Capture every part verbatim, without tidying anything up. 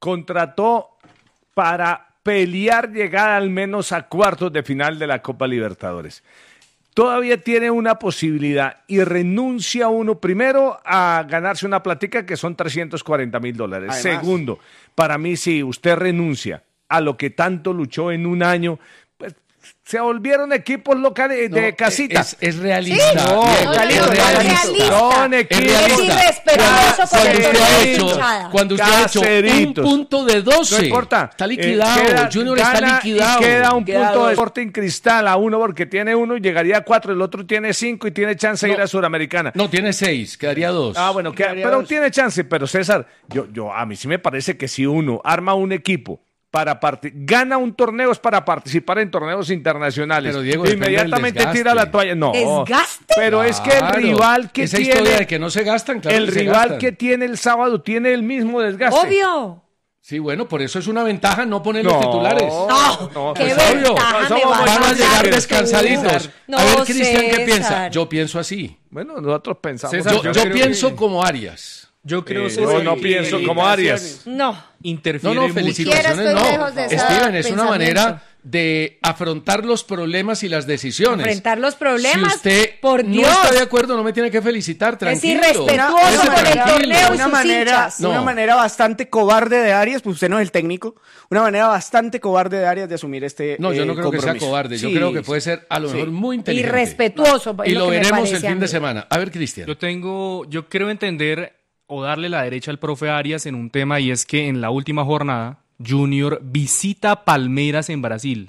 contrató para pelear llegar al menos a cuartos de final de la Copa Libertadores. Todavía tiene una posibilidad y renuncia uno primero a ganarse una platica que son trescientos cuarenta mil dólares. Además, segundo, para mí si usted renuncia a lo que tanto luchó en un año, pues se volvieron equipos locales de no, casita. Es, es realista. ¿Sí? No, no, no, es no, realista. Son equipos. Es irrespetuoso con el torneo de hinchada. Cuando usted ha hecho un punto de doce. No importa. Está liquidado. Eh, queda, Junior gana está liquidado. Y queda un queda punto dos. de Sporting Cristal a uno porque tiene uno y llegaría a cuatro. El otro tiene cinco y tiene chance de no, ir a Suramericana. No, tiene seis. Quedaría dos. Ah, bueno, queda, pero dos. Tiene chance. Pero César, yo, yo, a mí sí me parece que si uno arma un equipo para part- gana un torneo es para participar en torneos internacionales. Pero Diego, inmediatamente tira la toalla. No. ¿Desgaste? Pero claro, es que el rival que esa tiene. Esa historia de que no se gastan, claro. El que rival se gastan. que tiene el sábado tiene el mismo desgaste. Obvio. Sí, bueno, por eso es una ventaja no poner no, los titulares. No, no qué pues ventaja obvio. me Van a llegar descansaditos. No, a ver, Cristian, ¿qué César. piensa? Yo pienso así. Bueno, nosotros pensamos. César, yo, yo pienso que... como Arias. Yo creo eh, yo no pienso como Arias. No. Interfiere no, no, felicitaciones no. Steven, es una manera de afrontar los problemas y las decisiones. Enfrentar los problemas, si usted por no Dios. está de acuerdo, no me tiene que felicitar, tranquilo. Es irrespetuoso con el torneo y una sus manera, hinchas. Una No. manera bastante cobarde de Arias, pues usted no es el técnico, una manera bastante cobarde de Arias de asumir este No, yo no eh, creo que sea compromiso. cobarde, yo Sí, creo que puede ser a lo sí. mejor muy inteligente. Irrespetuoso. Y es lo que me veremos el parece a fin mí. de semana. A ver, Cristian. Yo tengo, yo creo entender o darle la derecha al profe Arias en un tema, y es que en la última jornada Junior visita Palmeiras en Brasil.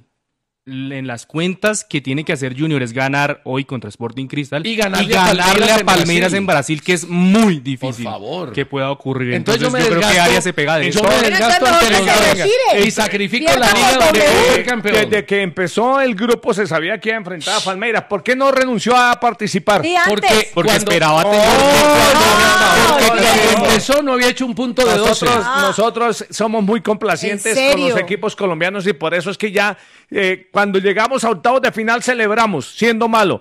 En las cuentas que tiene que hacer Junior es ganar hoy contra Sporting Cristal Y ganarle y a ganarle Palmeiras a en Palmeiras Brasil. en Brasil, que es muy difícil Por favor. que pueda ocurrir. Entonces, Entonces, yo me yo creo que desgasto- Arias se pega de yo eso. me Pero desgasto entonces ante no los se venga, retire. y sacrifico Pierda la liga con donde W. puede ser Eh, campeón. Desde que empezó el grupo se sabía que iba a enfrentar a Palmeiras. ¿Por qué no renunció a participar? Y antes. Porque, Porque cuando- esperaba Oh, tener... no, porque no, cuando no. empezó no había hecho un punto de doce. Nosotros, Ah. nosotros somos muy complacientes ¿En con los serio? equipos colombianos y por eso es que ya eh, cuando llegamos a octavos de final celebramos, siendo malo.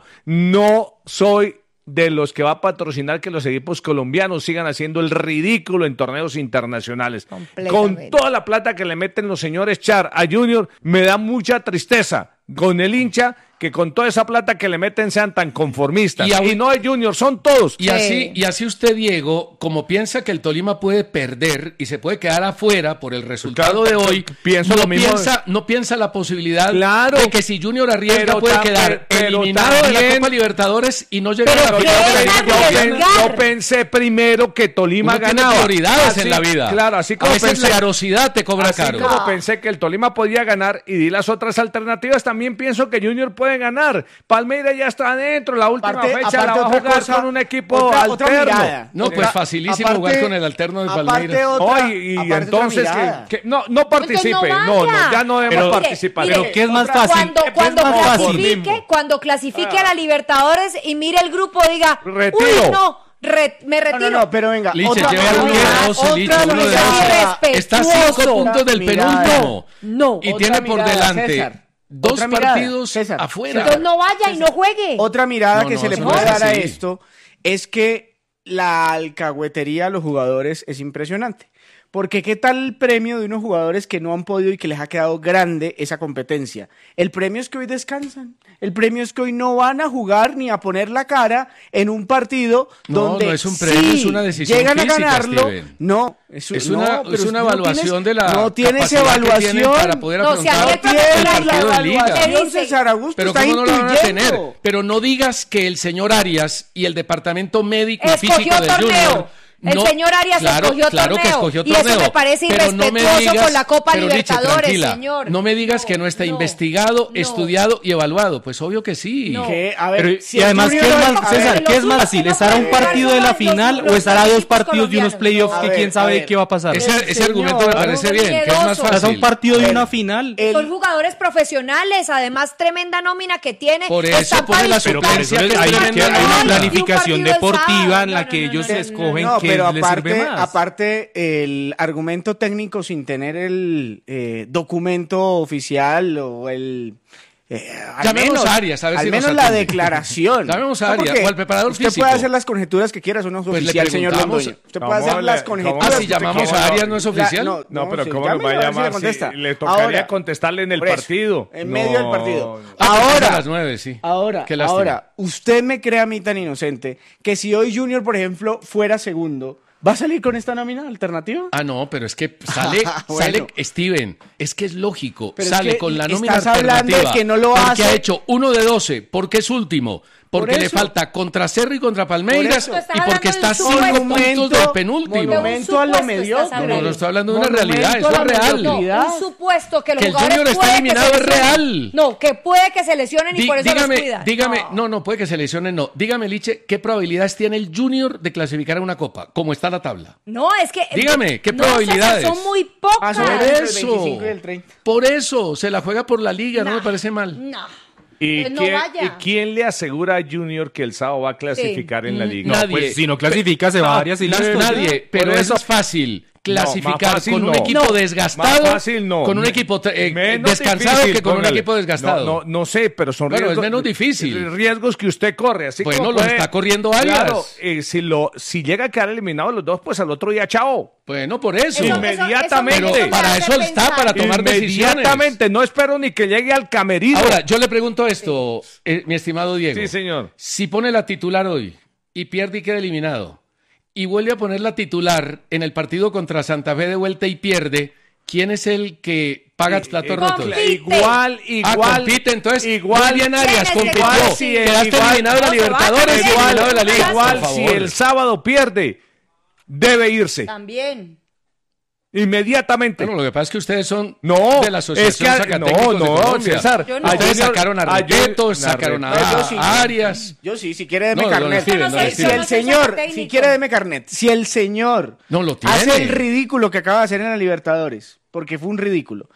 No soy de los que va a patrocinar que los equipos colombianos sigan haciendo el ridículo en torneos internacionales. Con Completamente. toda la plata que le meten los señores Char a Junior, me da mucha tristeza con el hincha que con toda esa plata que le meten sean tan conformistas. Y Y, aún- no es Junior, son todos. Y así, y así usted, Diego, como piensa que el Tolima puede perder y se puede quedar afuera por el resultado Claro, de hoy, pienso no, lo mismo. piensa, no piensa la posibilidad Claro. de que si Junior arriesga Pero puede tam- quedar pero eliminado de la también- Copa Libertadores y no llegar Pero a la ¿qué final de la es Liga yo, Colombiana. arriesgar? pen- yo pensé primero que Tolima Uno tiene ganaba. prioridades Así- en la vida. Claro, así a como veces pensé, la carosidad te cobra así caro. como pensé que el Tolima podía ganar y di las otras alternativas, también pienso que Junior puede ganar. Palmeiras ya está adentro, la última Aparte- fecha la aparte va a otra jugar cosa, con un equipo otra- otra alterno. mirada. No, Otra- pues facilísimo aparte- jugar con el alterno de aparte Palmeiras. otra- Oye, y aparte entonces otra mirada. que, que no, no participe, Entonces no, no no, vaya. ya no debemos Pero- participar. mire, Pero ¿qué es más otra- fácil? Cuando, ¿Qué es cuando más fácil? clasifique, cuando clasifique Ah. a la Libertadores y mire el grupo, diga, Retiro. uy, no, re- me No, retiro. no, no, pero venga. Liche, otra- lleva otra uno mirada, de doce, otra Liche, uno de mirada. doce. Está a cinco Irrespetuoso. puntos del Mirada. penúltimo. No. Y Otra tiene por mirada, delante César. dos Otra mirada, partidos César. afuera. Entonces no vaya y no juegue. Otra mirada No, que no, se le eso puede no es dar a así. esto es que la alcahuetería a los jugadores es impresionante. Porque qué tal el premio de unos jugadores que no han podido y que les ha quedado grande esa competencia. El premio es que hoy descansan. El premio es que hoy no van a jugar ni a poner la cara en un partido No, donde no es un premio, sí, es una decisión llegan física, a ganarlo. Steven. No, es, Es no, una, pero es una no evaluación tienes- de la no tienes capacidad que evaluación tienen para poder No, si afrontar ayer el tienes la partido de liga. evaluación. Dios, dice- César Augusto, Pero está ¿cómo no la van a intuyendo. tener? Pero no digas que el señor Arias y el departamento médico y Escogió físico del torneo. Junior... El no- señor Arias claro, escogió claro que torneo. escogió Y eso torneo. me parece Pero no me irrespetuoso digas- con la Copa pero, Liche, Libertadores, tranquila, señor. No me digas No, que no está no, investigado, no. estudiado y evaluado. Pues obvio que sí. No. Que, a ver, Pero, si y el además, Junior ¿qué es hoy- más, a ver, César, los qué es más únicos fácil? que no ¿Estar a un pueden partido de la jugar final los- o estar a los dos equipos partidos de unos colombianos? playoffs A que ver, quién a sabe ver. qué va a pasar? Ese, ese Señor, argumento me parece bien, que es más miedoso. Estás a un fácil. partido de El- una final. el- Son jugadores profesionales, además tremenda nómina que tiene. Por eso Están pone para la Pero disputar por eso suplencia, que hay, es que- hay tremenda una nómina. planificación Y un partido el deportiva sábado. en la No, que no, no, ellos no, no, escogen No, qué pero les aparte, sirve más. aparte el argumento técnico sin tener el eh, documento oficial o el Eh, al Llamemos menos, a Arias, a ver al si nos menos la atiende. declaración. Llamemos a No, Arias, porque o al preparador usted físico. puede hacer las conjeturas que quiera, eso no es Pues le oficial, señor preguntamos- Londoño. Usted ¿Cómo puede hacer le- las cómo- conjeturas. Ah, si llamamos ¿Cómo a no? Arias no es La- oficial. no, No, pero sí, ¿cómo lo llámelo va a a ver si llamar? le contesta. Si le tocaría Ahora, contestarle en el por eso, partido. en medio del partido. No. Ah, porque es Ahora, a las nueve, sí. Ahora, Qué lástima. ahora, usted me cree a mí tan inocente que si hoy Junior, por ejemplo, fuera segundo, ¿va a salir con esta nómina alternativa? Ah, no, pero es que sale, Bueno. sale Steven, es que es lógico, Pero es sale que con la nómina estás hablando alternativa. de que no lo porque hace. ha hecho uno de doce, porque es último, porque Por le eso. falta contra Cerro y contra Palmeiras Por eso. y porque Estás está hablando cinco de un puntos monumento- del penúltimo. monumento a lo supuesto mediocre. estás No, no, no estoy hablando de una Monumento realidad, eso a es la real. mediocridad. No, un supuesto que los Que el jugadores Junior está puede que eliminado se es lesionen. real. No, que puede que se lesionen y Di- por eso dígame, los cuida. dígame, No. no, no, puede que se lesione, no. Dígame, Liche, ¿qué probabilidades tiene el Junior de clasificar a una copa? ¿Cómo está la tabla? No, es que. Dígame, ¿qué no, César, probabilidades? son muy pocas. Ah, son Por entre el eso, veinticinco y el treinta. por eso, se la juega por la liga, no Nah. me parece mal. No. ¿Y, Pues no quién, vaya. ¿Y quién le asegura a Junior que el sábado va a clasificar en la liga? Nadie. Pues si no clasifica, se va a Arias y Na- listo. nadie, pero Por eso eso- es fácil. No, Clasificar más fácil con un no. equipo No, desgastado, más fácil no. con un equipo eh, Menos descansado difícil, que con póngale. un equipo desgastado. No, no, no sé, pero son Bueno, es riesgos. menos difícil. Riesgos que usted corre. Así Bueno, como los puede- está corriendo Arias. Claro, eh, si, lo, si llega a quedar eliminado los dos, pues al otro día, chao. Bueno, por eso. Eso- eso- Inmediatamente. eso me- eso me Para hace eso está, pensar. para tomar decisiones. Inmediatamente, no espero ni que llegue al camerino. Ahora, yo le pregunto esto, eh, mi estimado Diego. Sí, señor. Si pone la titular hoy y pierde y queda eliminado, y vuelve a poner la titular en el partido contra Santa Fe de vuelta y pierde, ¿quién es el que paga platos Eh, rotos? compite. Igual, igual. Ah, compite, entonces, igual, muy bien Arias, ¿Quién es el compitió. que igual, si el- Quedaste igual- eliminado de la no, se va Libertadores y también. eliminado de la Liga. Igual, por si favor. el sábado pierde, debe irse. También. Inmediatamente. Bueno, lo que pasa es que ustedes son No, de la Asociación es que Sacatecos no, de no, Colombia. César. Yo no. Ustedes Junior- sacaron a a Repeto, Junior- sacaron a, Yo sí. a Arias. Yo sí, si quiere deme No, don carnet. Steven, don si Steven. el señor, Técnico. si quiere deme carnet, si el señor No lo tiene. hace el ridículo que acaba de hacer en la Libertadores, porque fue un ridículo,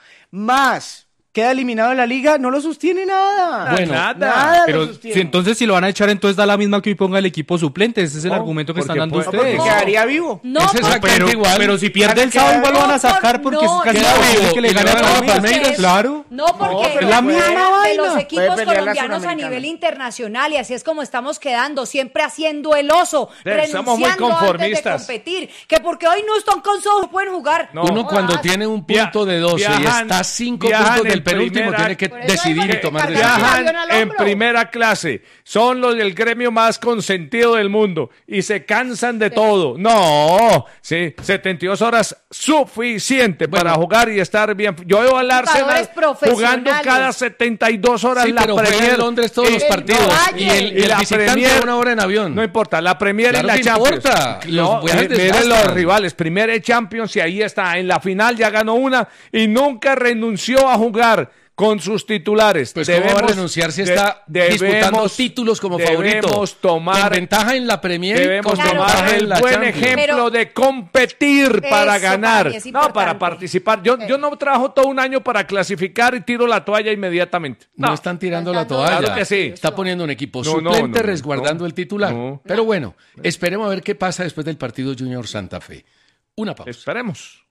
más queda eliminado de la liga, no lo sostiene nada. Bueno, nada. Nada Pero lo sostiene. si, entonces si lo van a echar, entonces da la misma que hoy ponga el equipo suplente. Ese es el No, argumento que están porque dando puede- No, porque ustedes. quedaría vivo. No, Es porque- exactamente Pero, igual. pero si pierde el Queda- sábado, igual lo van a no, sacar por- porque no, es casi queda imposible vivo que le y le gane a van a dar a Palmeiras. Palmeiras. Claro. No, porque pero la la misma de vaina. los Puede equipos pelear la colombianos a Sudamericana. nivel internacional y así es como estamos quedando, siempre haciendo el oso, Sí, somos muy renunciando antes de conformistas. competir, que porque hoy no están cansados no pueden jugar. No. Uno cuando Jodas. tiene un Via- punto de doce y viajan- está a cinco viajan puntos en del penúltimo, primera- tiene que Por eso decidir digo y que tomar cargar decisiones. el Viajan avión al en hombro. primera clase, son los del gremio más consentido del mundo y se cansan de todo. No, sí, setenta y dos horas suficiente para jugar y estar bien. Yo veo al Arsenal Jugadores profesionales. jugando cada setenta y dos horas Sí, la pero juega Premier en Londres todos y- los el partidos Valle. y el, y y el la visitante Premier- una hora en avión. No importa, la Premier Claro y la que Champions. importa, los No, viajes mi- miren desgastan. los rivales, Premier y Champions y ahí está, en la final ya ganó una y nunca renunció a jugar con sus titulares. Pues cómo va a renunciar si de- está disputando debemos- títulos como favorito. Debemos tomar, Con ventaja en la Premier y debemos con Claro, ventaja tomar en el la buen Champions. ejemplo Pero- de competir para Eso ganar, para mí es no para importante. participar. Yo, yo no trabajo todo un año para clasificar y tiro la toalla inmediatamente. No, No, están tirando No la están toalla. dando- Claro que sí. Está poniendo un equipo No, no, suplente no, no, resguardando no. el titular. No. Pero bueno, esperemos a ver qué pasa después del partido Junior Santa Fe. Una pausa. esperemos.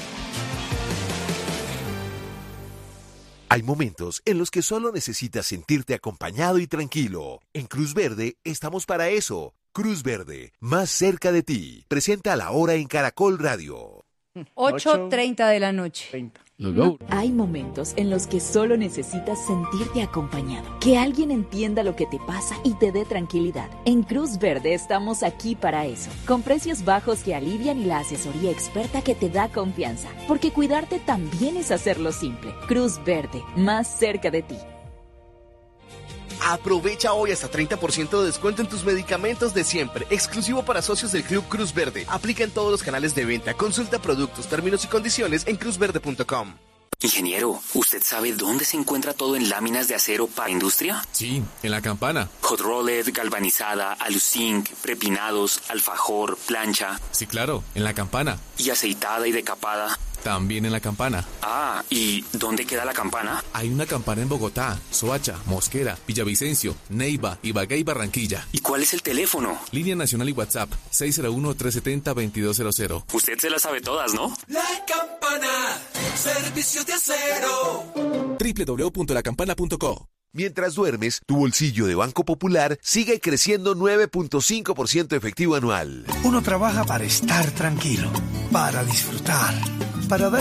Hay momentos en los que solo necesitas sentirte acompañado y tranquilo. En Cruz Verde estamos para eso. Cruz Verde, más cerca de ti. Presenta La Hora en Caracol Radio. ocho treinta de la noche. treinta. Los Go. Hay momentos en los que solo necesitas sentirte acompañado, que alguien entienda lo que te pasa y te dé tranquilidad. En Cruz Verde estamos aquí para eso, con precios bajos que alivian y la asesoría experta que te da confianza, porque cuidarte también es hacerlo simple. Cruz Verde, más cerca de ti. Aprovecha hoy hasta treinta por ciento de descuento en tus medicamentos de siempre, exclusivo para socios del Club Cruz Verde. Aplica en todos los canales de venta. Consulta productos, términos y condiciones en cruz verde punto com. Ingeniero, ¿usted sabe dónde se encuentra todo en láminas de acero para industria? Sí, en la campana. Hot rolled, galvanizada, aluzinc, prepinados, alfajor, plancha Sí, claro, en la campana. y aceitada y decapada. También en la campana. Ah, ¿y dónde queda la campana? Hay una campana en Bogotá, Soacha, Mosquera, Villavicencio, Neiva, Ibagué y Barranquilla. ¿Y cuál es el teléfono? Línea nacional y WhatsApp seis cero uno, tres siete cero, dos dos cero cero. Usted se las sabe todas, ¿no? La Campana, servicios de acero. doble u doble u doble u punto la campana punto co. Mientras duermes, tu bolsillo de Banco Popular sigue creciendo nueve punto cinco por ciento efectivo anual. Uno trabaja para estar tranquilo, para disfrutar, para dar